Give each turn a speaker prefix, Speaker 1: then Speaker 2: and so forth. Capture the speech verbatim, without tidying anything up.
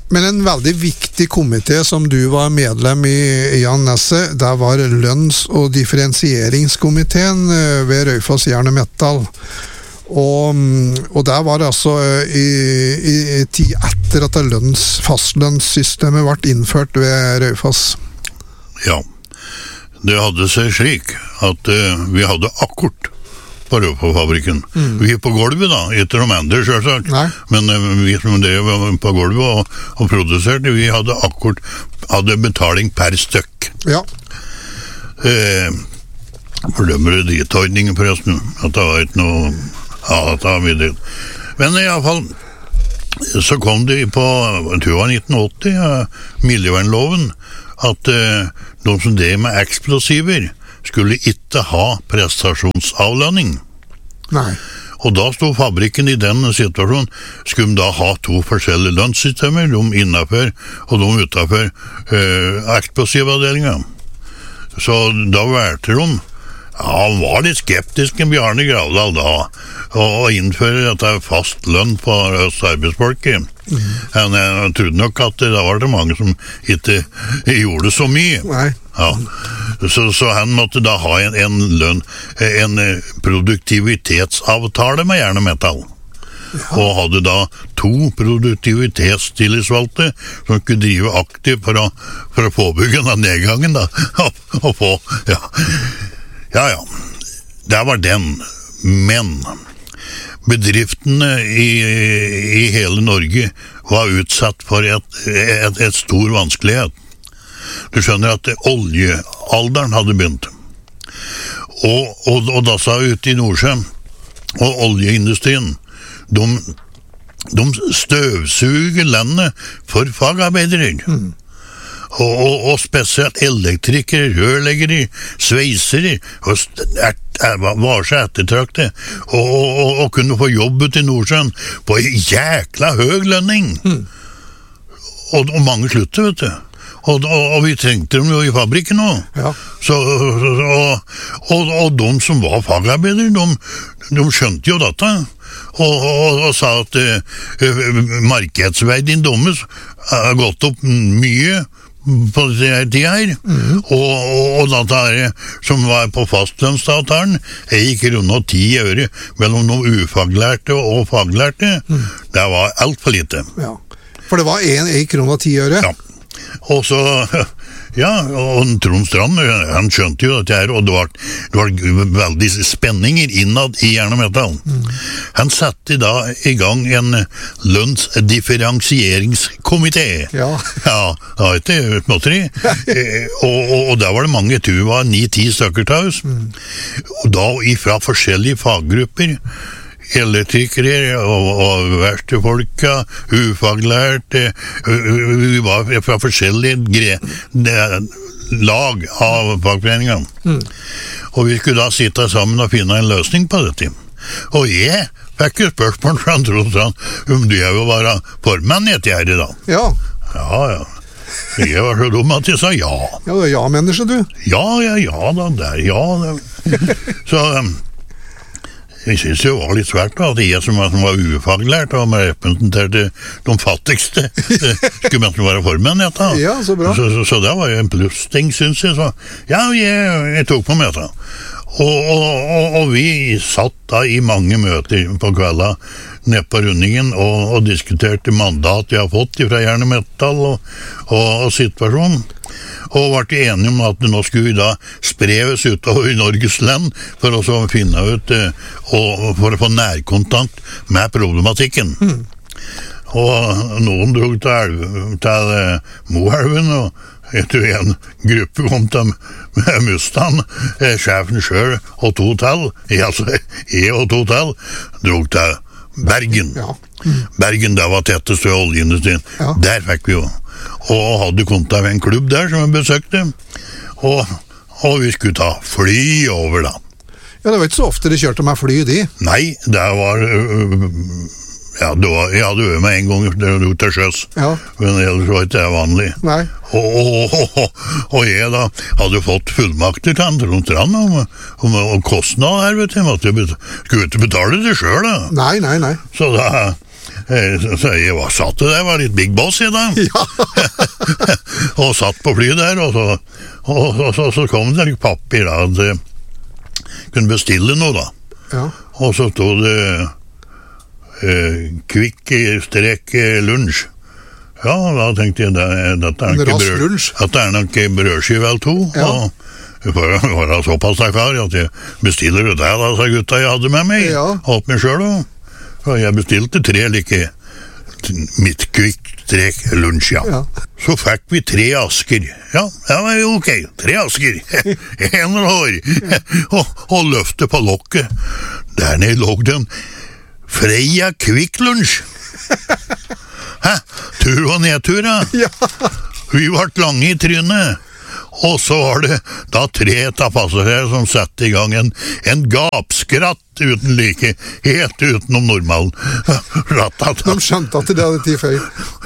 Speaker 1: Men en veldig viktig komité som du var medlem i, Jan Nesse, det var lønns- og differensieringskomiteen ved Raufoss Jern og Metall. Og, og der var det altså i, i, i tid etter at lønns, fastlønnssystemet ble innført ved Raufoss.
Speaker 2: Ja, det hadde seg slik at uh, vi hadde akkord på Raufoss-fabrikken. Mm. Vi er på gulvet da, etter de andre selvsagt. Nei. Men uh, vi som det var på gulvet og, og produserte, vi hadde akkord, hadde betaling per stykk.
Speaker 1: Ja.
Speaker 2: Uh, fordømmer det ditordningen forresten, at det var ikke noe, ja, det var mye det. Men i alle fall, så kom det på, jeg tror det var nitten åtti, uh, miljøvernloven, at uh, noen som drev med eksplosiver skulle ikke ha prestasjonsavlønning.
Speaker 1: Nei.
Speaker 2: Og da stod fabrikken i den situasjonen, skulle de da ha to forskjellige lønnssystemer, de innenfor og de utenfor uh, eksplosivavdelingen. Så da valgte de, ja, han var litt skeptisk enn Bjarne Gravdal da, og innføre dette fast lønn på arbeidsfolket. Mm. Men jeg trodde nok at det var det mange som ikke gjorde så mye.
Speaker 1: Nei.
Speaker 2: Ja. Så, så han måtte da ha en, en lønn, en produktivitetsavtale med Jern og Metall. Ja. Og hadde da to produktivitetstillitsvalgte som kunne drive aktivt for å, for å påbygge den nedgangen da. Og få, ja. Ja, ja. Det var den. Men bedriftene i, i hele Norge var utsatt for et, et, et stor vanskelighet. Du skjønner at oljealderen hadde begynt. Og, og, og da sa ute i Nordsjøen og oljeindustrien, de, de støvsuger landet for fagarbeidere. Mm. Og, og, og spesielt elektrikere, rørleggere, sveisere, og var så ettertraktet, og, og, og kunne få jobb ut i Nordsjøen på en jækla høy lønning. Mm. Og, og mange slutter, vet du. Og, og, og vi trengte dem jo i fabrikken nå. Ja. Så, og, og, og de som var fagarbeidere, de, de skjønte jo dette. Og, og, og sa at uh, markedsverdien deres har gått opp mye på den tida her, mm. og, og, og dette her som var på fastlønnsavtalen, jeg gikk rundt og ti øre mellom noen ufaglærte og faglærte. Mm. Det var alt for lite.
Speaker 1: Ja. For det var en, en krone og ti øre?
Speaker 2: Ja. Og så, ja, og Trond Strand, han skjønte jo dette her, og det var, det var veldig spenninger innad i Jern og Metall. Mm. Han satte da i gang en lønnsdifferensieringskomité. Ja. Ja, det var ikke småtteri. og, og, og der var det mange, jeg tror det var ni-ti stykker til oss. Mm. Og da ifra forskjellige faggrupper, elektrikere og, og verste folka, ufaglært, vi var fra forskjellige gre, lag av fagforeningene. Mm. Og vi skulle da sitte sammen og finne en løsning på dette. Og jeg fikk jo spørsmål fra Trond Strand om det jo var formann i et gjerde da.
Speaker 1: Ja.
Speaker 2: Ja, ja. Jeg var så dum at jeg sa ja.
Speaker 1: Ja, du er ja-menneske, du.
Speaker 2: Ja, ja, ja, da, der, ja. Da. Så... Jeg synes det var litt svært da, at jeg som var, som var ufaglært og med representerte de fattigste skulle man være formenn i dette.
Speaker 1: Ja, så bra.
Speaker 2: Så, så, så det var jo en plussting, synes jeg. Så, ja, jeg, jeg tok på med dette. Og, og, og, og vi satt da i mange møter på kvelda nede på rundingen og, og diskuterte mandat vi har fått fra Jern og Metall og, og, og situasjonen. Og ble enige om at nå skulle vi da spreves utover i Norges land for å finne ut og for å få nærkontakt med problematikken. Mm. Og noen drog til, til Moelven, og jeg tror en gruppe kom til Mustang, sjefen selv og to til, altså jeg og to til, drog til Bergen. Ja. Mm. Bergen, det var tettest ved oljeindustrien. Ja. Der fikk vi jo. Og hadde kontakt med en klubb der som vi besøkte, og, og vi skulle ta fly over da.
Speaker 3: Ja, det var ikke så ofte de kjørte med fly, de.
Speaker 2: Nei, det var... Øh, ja, det var, jeg hadde øvet meg en gang ut til sjøs, ja. Men ellers var ikke det vanlig.
Speaker 3: Nei.
Speaker 2: Og, og, og, og jeg da hadde fått fullmakter til han Trond Strand om, om, om kostnad her, vet du. Jeg skulle ikke betale det selv da.
Speaker 3: Nei, nei, nei.
Speaker 2: Så da... Så jeg var satt der, var litt big boss i dag.
Speaker 1: Ja.
Speaker 2: Og satt på fly der, og så, og, og, så, så kom det litt papir da, at jeg kunne bestille noe da.
Speaker 1: Ja.
Speaker 2: Og så stod det eh, kvikk strek lunsj. Ja, da tenkte jeg, det, dette er
Speaker 1: En
Speaker 2: ikke
Speaker 1: rask
Speaker 2: brød,
Speaker 1: lunsj.
Speaker 2: dette er nok brødskive eller to,
Speaker 1: Ja.
Speaker 2: og for å være såpass der klar, at jeg bestiller det der, da, sa gutta jeg hadde med meg,
Speaker 1: Ja.
Speaker 2: holdt meg selv, og, og jeg bestilte tre like mitt kvikk strek lunsj, ja.
Speaker 1: Ja.
Speaker 2: Så fikk vi tre asker. Ja, det var jo ok, tre asker. En hår. og, og løfte på lokket. Der nede lå det en Freia Kvikk Lunsj. Hæ? Tur og nedtur, da.
Speaker 1: Ja.
Speaker 2: Vi ble lange i trynet. Og så var det da tre av passasjerer som satte i gang en, en gapskratt uten like, helt utenom normalen.
Speaker 1: De skjønte at det hadde tid feil.